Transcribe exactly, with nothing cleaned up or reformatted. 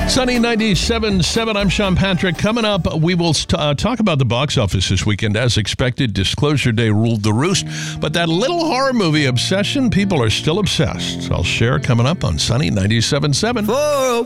Sunny ninety-seven point seven, I'm Sean Patrick. Coming up, we will uh, talk about the box office this weekend. As expected, Disclosure Day ruled the roost, but that little horror movie obsession, people are still obsessed. I'll share coming up on Sunny ninety-seven point seven.